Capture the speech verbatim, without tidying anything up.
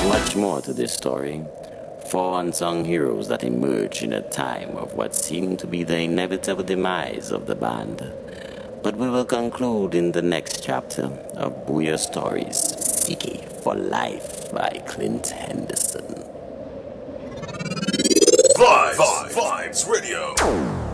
Much more to this story. Four unsung heroes that emerged in a time of what seemed to be the inevitable demise of the band. But we will conclude in the next chapter of Booyah Stories, Sticky for Life by Clint Henderson. Vibes, Vibes, Vibes Radio.